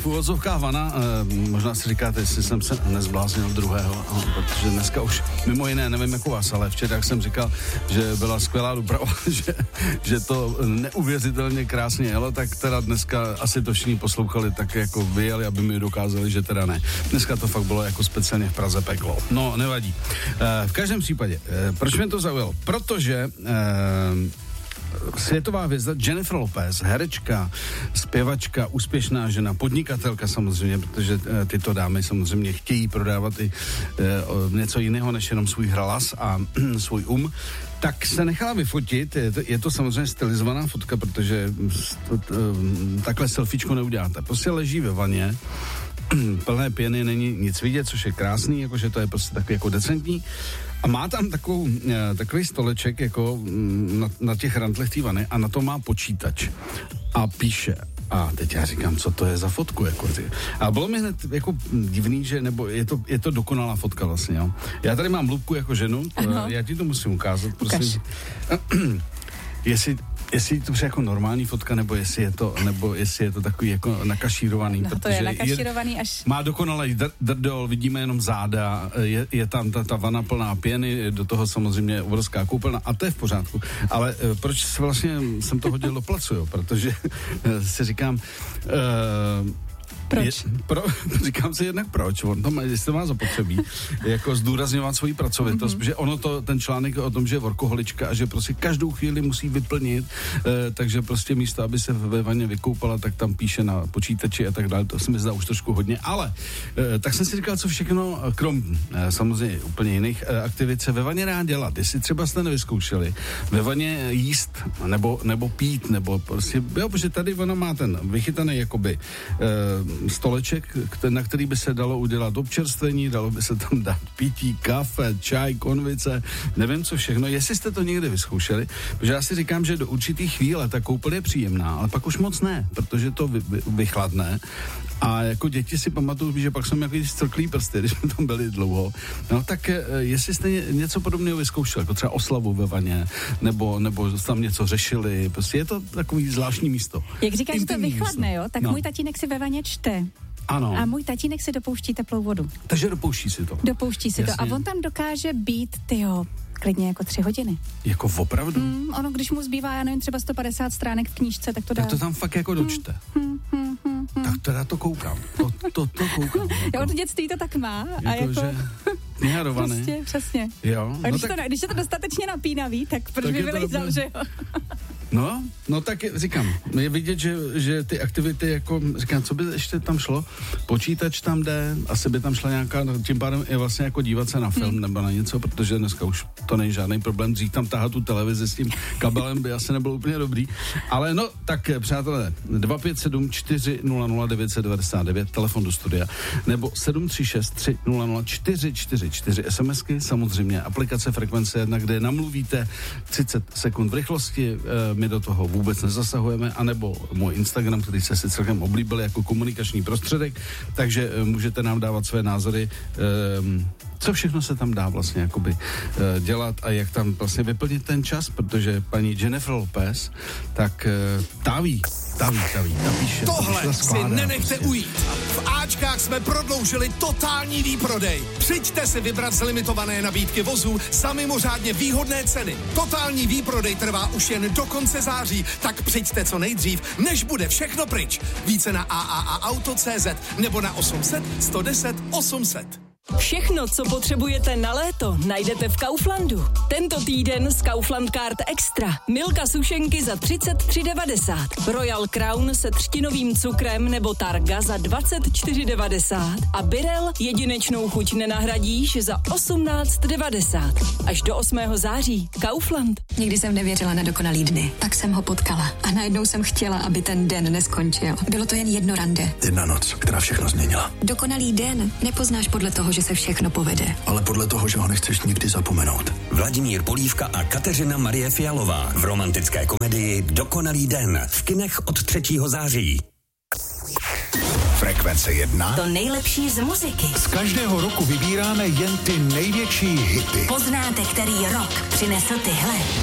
uvozovkách vana, možná si říkáte, jestli jsem se nezbláznil druhého, protože dneska už mimo jiné, nevím jako vás, ale včera jsem říkal, že byla skvělá doprava, že to neuvěřitelně krásně jelo, tak teda dneska asi to všichni poslouchali, tak jako vyjeli, aby mi dokázali, že teda ne. Dneska to fakt bylo jako speciálně v Praze peklo. No, nevadí. V každém případě, proč mě to zaujalo? Protože světová hvězda Jennifer Lopez, herečka, zpěvačka, úspěšná žena, podnikatelka samozřejmě, protože tyto dámy samozřejmě chtějí prodávat i něco jiného, než jenom svůj hlas a svůj tak se nechala vyfotit, je to samozřejmě stylizovaná fotka, protože takhle selfiečko neuděláte. Prostě leží ve vaně, plné pěny, není nic vidět, což je krásný, jakože to je prostě takový jako decentní. A má tam takový stoleček jako na těch rantlech té vany a na to má počítač. A píše. A teď já říkám, co to je za fotku, jako. A bylo mi hned jako divný, že, nebo je to dokonalá fotka vlastně, jo. Já tady mám Lubku jako ženu, já ti to musím ukázat, prosím. Jestli to je jako normální fotka, nebo jestli je to takový jako nakašírovaný. No, to je nakašírovaný až... Má dokonalý drdol, vidíme jenom záda, je tam ta vana plná pěny, do toho samozřejmě obrovská koupelna a to je v pořádku. Ale proč vlastně jsem to hodil do placu, jo? Protože si říkám... Proč? Říkám si jednak proč, on to má, jestli to má zapotřebí, jako zdůrazňovat svoji pracovitost, protože ten článek o tom, že je workoholička a že prostě každou chvíli musí vyplnit, takže prostě místo, aby se ve vaně vykoupala, tak tam píše na počítači a tak dále, to se mi zdá už trošku hodně, ale tak jsem si říkal, co všechno, krom samozřejmě úplně jiných aktivit se ve vaně dá dělat, jestli třeba jste nevyzkoušeli, ve vaně jíst, nebo pít, nebo prostě, jo, protože tady ona má ten vychytaný jakoby stoleček, na který by se dalo udělat občerstvení, dalo by se tam dát pití, kafe, čaj, konvice, nevím co všechno, jestli jste to někdy vyzkoušeli, protože já si říkám, že do určitý chvíle ta koupel je příjemná, ale pak už moc ne, protože to vychladne a jako děti si pamatuju, že pak jsem jako strklý prsty, když jsme tam byli dlouho, no tak jestli jste něco podobného vyzkoušeli, jako třeba oslavu ve vaně, nebo tam něco řešili, prostě je to takový zvláštní místo. Jak říkáš, že to vychladne, jo, tak můj tatínek si ve vaně čte. Ano. A můj tatínek si dopouští teplou vodu. Takže dopouští si to. Dopouští si to. A on tam dokáže být, klidně jako 3 hodiny. Jako opravdu? Ono, když mu zbývá, já nevím, třeba 150 stránek v knížce, tak to dá. Tak to tam fakt jako dočte. Tak teda to koukám. To koukám. Já od dětství to tak má. A jako... že kniharovaný. Prostě, přesně. Jo. A když je to dostatečně napínavý, tak proč by vylejzal, že jo? No tak říkám, je vidět, že ty aktivity jako, říkám, co by ještě tam šlo? Počítač tam jde, asi by tam šla nějaká, tím pádem je vlastně jako dívat se na film nebo na něco, protože dneska už to není žádný problém, dřív tam tahat tu televizi s tím kabelem by asi nebylo úplně dobrý, ale no, tak přátelé, 257 400 999, telefon do studia, nebo 736 300 444 SMSky, samozřejmě aplikace Frekvence 1, kde namluvíte 30 sekund v rychlosti, my do toho vůbec nezasahujeme, anebo můj Instagram, který se si celkem oblíbil jako komunikační prostředek, takže můžete nám dávat své názory, co všechno se tam dá vlastně jakoby dělat a jak tam vlastně vyplnit ten čas, protože paní Jennifer Lopez, tak ta píše. Tohle si nenechte ujít. V Ačkách jsme prodloužili totální výprodej. Přijďte si vybrat z limitované nabídky vozů za mimořádně výhodné ceny. Totální výprodej trvá už jen do konce září, tak přijďte co nejdřív, než bude všechno pryč. Více na AAAauto.cz nebo na 800 110 800. Všechno, co potřebujete na léto, najdete v Kauflandu. Tento týden z Kaufland Card Extra. Milka sušenky za 33,90. Royal Crown se třtinovým cukrem nebo Targa za 24,90. A Birel jedinečnou chuť nenahradíš za 18,90. Až do 8. září. Kaufland. Nikdy jsem nevěřila na dokonalý dny. Tak jsem ho potkala a najednou jsem chtěla, aby ten den neskončil. Bylo to jen jedno rande. Jedna noc, která všechno změnila. Dokonalý den nepoznáš podle toho, že se všechno povede. Ale podle toho, že ho nechceš nikdy zapomenout. Vladimír Polívka a Kateřina Marie Fialová v romantické komedii Dokonalý den v kinech od 3. září. Frekvence 1. To nejlepší z muziky. Z každého roku vybíráme jen ty největší hity. Poznáte, který rok přinesl tyhle.